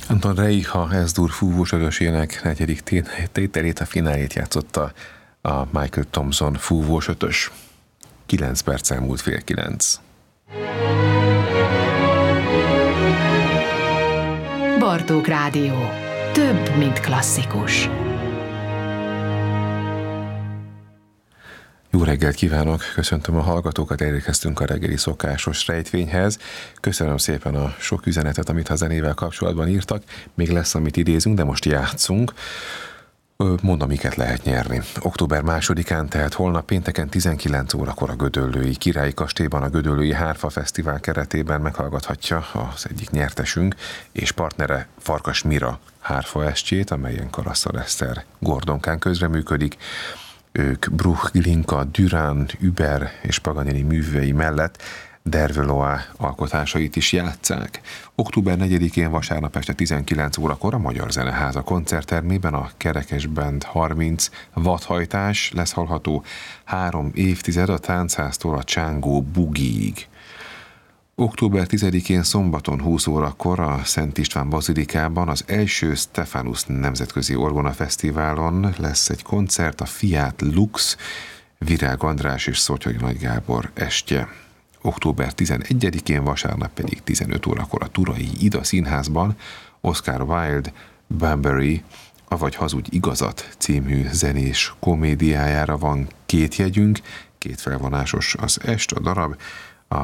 Anton Reicha S-dur fúvós ötösének negyedik tételét, a finálét játszotta a Michael Thompson fúvós ötös. 9 perc elmúlt 8:30. Bartók Rádió. Több, mint klasszikus. Jó reggelt kívánok, köszöntöm a hallgatókat, elérkeztünk a reggeli szokásos rejtvényhez. Köszönöm szépen a sok üzenetet, amit a zenével kapcsolatban írtak. Még lesz, amit idézünk, de most játszunk. Mondom, miket lehet nyerni. Október 2-án, tehát holnap pénteken 19 órakor a Gödöllői Királyi Kastélyban, a Gödöllői Hárfa Fesztivál keretében meghallgathatja az egyik nyertesünk és partnere Farkas Mira hárfa estjét, amelyen Karasszal Eszter Gordonkán közreműködik. Ők Bruch, Glinka, Durán, Über és Paganini művei mellett Dervölöa alkotásait is játsszák. Október 4-én vasárnap este 19 órakor a Magyar Zeneháza koncerttermében a Kerekes Band 30 vadhajtás lesz hallható 3 évtized a Táncháztól a Csángó Bugiig. Október 10-én szombaton 20 órakor a Szent István Bazilikában az első Stephanus Nemzetközi Orgona Fesztiválon lesz egy koncert, a Fiat Lux, Virág András és Szotyai Nagy Gábor estje. Október 11-én vasárnap pedig 15 órakor a Turai Ida Színházban Oscar Wilde Banbury, avagy Hazudj igazat című zenés komédiájára van 2 jegyünk, 2 felvonásos az est, a darab. A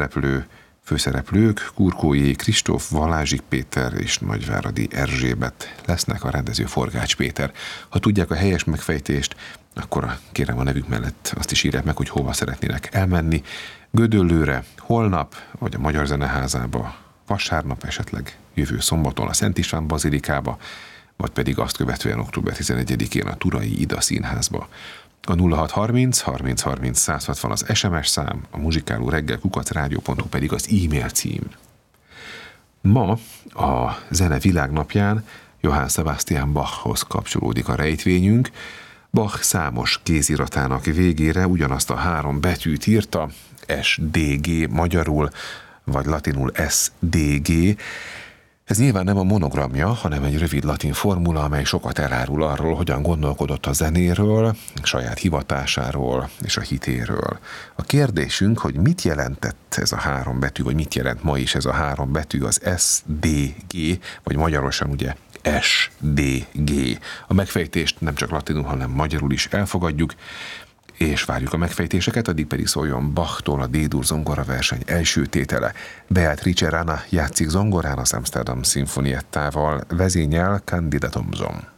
főszereplők Kurkói Kristóf, Valázsik Péter és Nagyváradi Erzsébet lesznek, a rendező Forgács Péter. Ha tudják a helyes megfejtést, akkor kérem a nevük mellett azt is írják meg, hogy hova szeretnének elmenni. Gödöllőre holnap, vagy a Magyar Zeneházába vasárnap, esetleg jövő szombaton a Szent István Bazilikába, vagy pedig azt követően október 11-én a Turai Ida Színházba. A 0630 30 30 160 az SMS szám, a muzsikálóreggel@rádió.hu pedig az e-mail cím. Ma a Zene Világnapján Johann Sebastian Bachhoz kapcsolódik a rejtvényünk. Bach számos kéziratának végére ugyanazt a 3 betűt írta, SDG magyarul, vagy latinul SDG. Ez nyilván nem a monogramja, hanem egy rövid latin formula, amely sokat elárul arról, hogyan gondolkodott a zenéről, saját hivatásáról és a hitéről. A kérdésünk, hogy mit jelentett ez a 3 betű, vagy mit jelent ma is ez a 3 betű, az SDG, vagy magyarosan ugye SDG. A megfejtést nem csak latinul, hanem magyarul is elfogadjuk, és várjuk a megfejtéseket, addig pedig szóljon Bachtól a D-dur zongora verseny első tétele. Beatrice Rana játszik zongorán az Amsterdam Sinfoniettával, vezényel Candida Thompson.